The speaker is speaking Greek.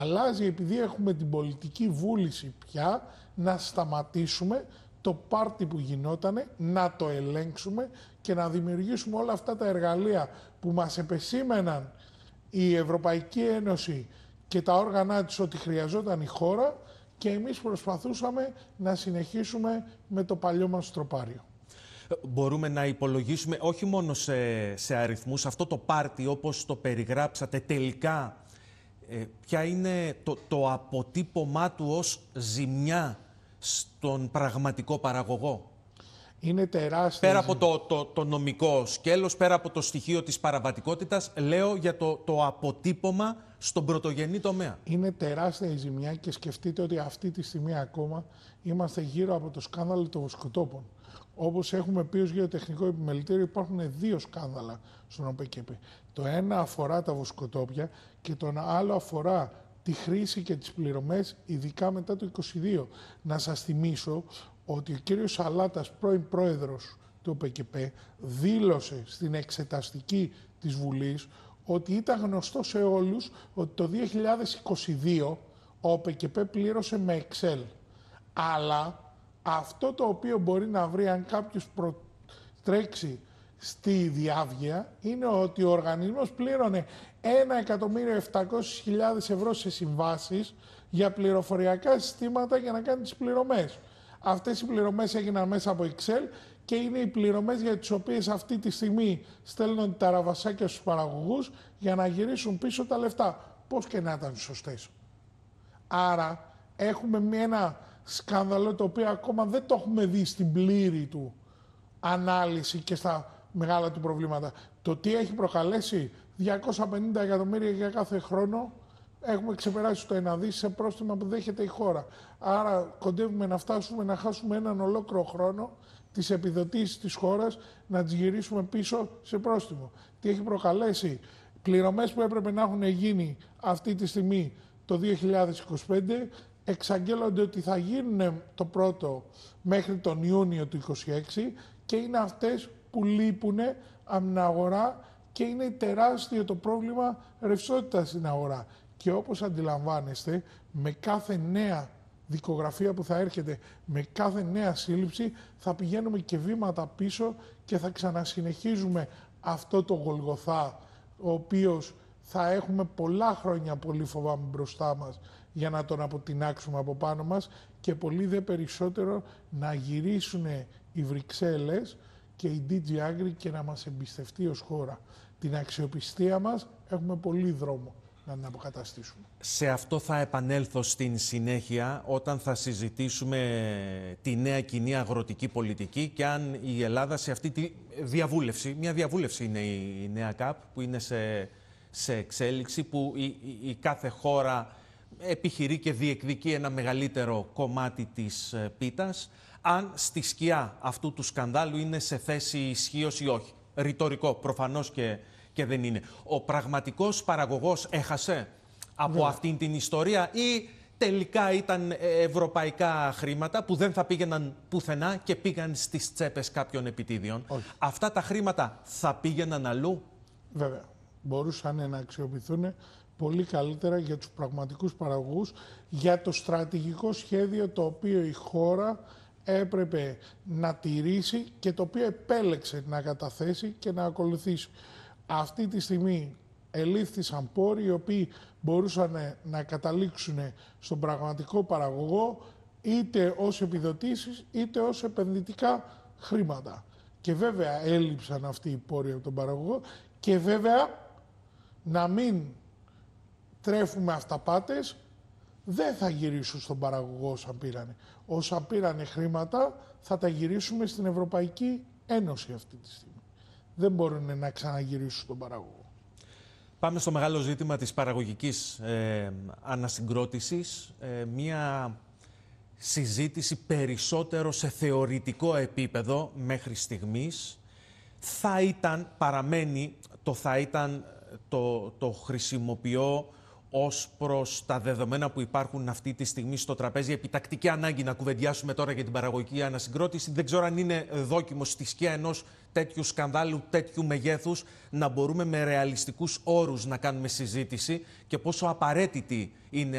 Αλλάζει επειδή έχουμε την πολιτική βούληση πια να σταματήσουμε το πάρτι που γινότανε, να το ελέγξουμε και να δημιουργήσουμε όλα αυτά τα εργαλεία που μας επεσήμεναν η Ευρωπαϊκή Ένωση και τα όργανα της ότι χρειαζόταν η χώρα και εμείς προσπαθούσαμε να συνεχίσουμε με το παλιό μας τροπάριο. Μπορούμε να υπολογίσουμε όχι μόνο σε αριθμούς, αυτό το πάρτι όπως το περιγράψατε τελικά, ποια είναι το αποτύπωμά του ως ζημιά στον πραγματικό παραγωγό? Είναι τεράστια. Πέρα από το νομικό σκέλος, πέρα από το στοιχείο της παραβατικότητας, λέω για το αποτύπωμα στον πρωτογενή τομέα. Είναι τεράστια η ζημιά και σκεφτείτε ότι αυτή τη στιγμή ακόμα είμαστε γύρω από το σκάνδαλο των βοσκοτόπων. Όπως έχουμε πει ως γεωτεχνικό επιμελητήριο, υπάρχουν δύο σκάνδαλα στον ΟΠΕΚΕΠ. Το ένα αφορά τα βοσκοτόπια και το άλλο αφορά τη χρήση και τις πληρωμές, ειδικά μετά το 2022. Να σας θυμίσω ότι ο κύριος Σαλάτας, πρώην πρόεδρος του ΟΠΕΚΕΠ, δήλωσε στην εξεταστική της Βουλής ότι ήταν γνωστό σε όλους ότι το 2022 ο ΟΠΕΚΕΠ πλήρωσε με Excel. Αλλά αυτό το οποίο μπορεί να βρει αν κάποιος τρέξει στη διάβγεια είναι ότι ο οργανισμός πλήρωνε 1.700.000 ευρώ σε συμβάσεις για πληροφοριακά συστήματα για να κάνει τις πληρωμές. Αυτές οι πληρωμές έγιναν μέσα από Excel και είναι οι πληρωμές για τις οποίες αυτή τη στιγμή στέλνουν τα ραβασάκια στους παραγωγούς για να γυρίσουν πίσω τα λεφτά. Πώς και να ήταν σωστές. Άρα έχουμε ένα σκάνδαλο το οποίο ακόμα δεν το έχουμε δει στην πλήρη του ανάλυση και στα μεγάλα του προβλήματα. Το τι έχει προκαλέσει 250 εκατομμύρια για κάθε χρόνο, έχουμε ξεπεράσει το 1 δις σε πρόστιμα που δέχεται η χώρα. Άρα κοντεύουμε να φτάσουμε να χάσουμε έναν ολόκληρο χρόνο τις επιδοτήσεις της χώρας, να τις γυρίσουμε πίσω σε πρόστιμο. Τι έχει προκαλέσει? Πληρωμές που έπρεπε να έχουν γίνει αυτή τη στιγμή το 2025, εξαγγέλλονται ότι θα γίνουν το πρώτο μέχρι τον Ιούνιο του 2026 και είναι αυτές που λείπουν από την αγορά και είναι τεράστιο το πρόβλημα ρευστότητας στην αγορά. Και όπως αντιλαμβάνεστε, με κάθε νέα δικογραφία που θα έρχεται, με κάθε νέα σύλληψη, θα πηγαίνουμε και βήματα πίσω και θα ξανασυνεχίζουμε αυτό το Γολγοθά, ο οποίος θα έχουμε πολλά χρόνια, πολύ φοβάμαι, μπροστά μας για να τον αποτινάξουμε από πάνω μας και πολύ δε περισσότερο να γυρίσουν οι Βρυξέλλες και η DG Agri και να μας εμπιστευτεί ως χώρα. Την αξιοπιστία μας έχουμε πολύ δρόμο να την αποκαταστήσουμε. Σε αυτό θα επανέλθω στην συνέχεια όταν θα συζητήσουμε τη νέα κοινή αγροτική πολιτική και αν η Ελλάδα σε αυτή τη διαβούλευση, μια διαβούλευση είναι η νέα ΚΑΠ που είναι σε εξέλιξη, που η κάθε χώρα επιχειρεί και διεκδικεί ένα μεγαλύτερο κομμάτι της πίτας, αν στη σκιά αυτού του σκανδάλου είναι σε θέση ισχύως ή όχι. Ρητορικό, προφανώς και δεν είναι. Ο πραγματικός παραγωγός έχασε από αυτήν την ιστορία ή τελικά ήταν ευρωπαϊκά χρήματα που δεν θα πήγαιναν πουθενά και πήγαν στις τσέπες κάποιων επιτίδιων? Αυτά τα χρήματα θα πήγαιναν αλλού? Βέβαια. Μπορούσαν να αξιοποιηθούν πολύ καλύτερα για τους πραγματικούς παραγωγούς, για το στρατηγικό σχέδιο το οποίο η χώρα έπρεπε να τηρήσει και το οποίο επέλεξε να καταθέσει και να ακολουθήσει. Αυτή τη στιγμή ελήφθησαν πόροι οι οποίοι μπορούσαν να καταλήξουν στον πραγματικό παραγωγό είτε ως επιδοτήσεις είτε ως επενδυτικά χρήματα. Και βέβαια έλειψαν αυτοί οι πόροι από τον παραγωγό και βέβαια να μην τρέφουμε αυταπάτες, δεν θα γυρίσουν στον παραγωγό όσα πήρανε. Όσα πήρανε χρήματα θα τα γυρίσουμε στην Ευρωπαϊκή Ένωση αυτή τη στιγμή. Δεν μπορούν να ξαναγυρίσουν στον παραγωγό. Πάμε στο μεγάλο ζήτημα της παραγωγικής ανασυγκρότησης. Μία συζήτηση περισσότερο σε θεωρητικό επίπεδο μέχρι στιγμής. Θα ήταν, παραμένει, το χρησιμοποιώ ως προς τα δεδομένα που υπάρχουν αυτή τη στιγμή στο τραπέζι. Επιτακτική ανάγκη να κουβεντιάσουμε τώρα για την παραγωγική ανασυγκρότηση. Δεν ξέρω αν είναι δόκιμο στη σκιά ενός τέτοιου σκανδάλου, τέτοιου μεγέθους, να μπορούμε με ρεαλιστικούς όρους να κάνουμε συζήτηση και πόσο απαραίτητη είναι